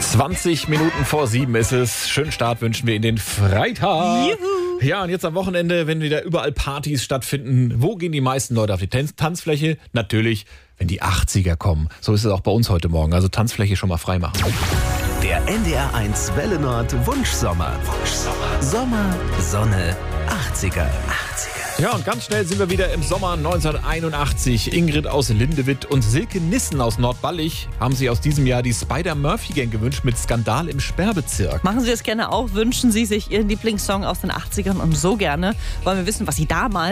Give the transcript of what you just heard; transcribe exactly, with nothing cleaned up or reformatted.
zwanzig Minuten vor sieben ist es. Schönen Start wünschen wir in den Freitag. Juhu. Ja, und jetzt am Wochenende, wenn wieder überall Partys stattfinden, wo gehen die meisten Leute auf die Tanz- Tanzfläche? Natürlich, wenn die achtziger kommen. So ist es auch bei uns heute Morgen. Also Tanzfläche schon mal frei machen. Der N D R eins Welle Nord Wunschsommer. Wunschsommer. Sommer, Sonne, achtziger. achtziger. Ja, und ganz schnell sind wir wieder im Sommer neunzehnhunderteinundachtzig. Ingrid aus Lindewitt und Silke Nissen aus Nordballig haben sich aus diesem Jahr die Spider-Murphy-Gang gewünscht mit Skandal im Sperrbezirk. Machen Sie das gerne auch. Wünschen Sie sich Ihren Lieblingssong aus den achtzigern und so gerne wollen wir wissen, was Sie damals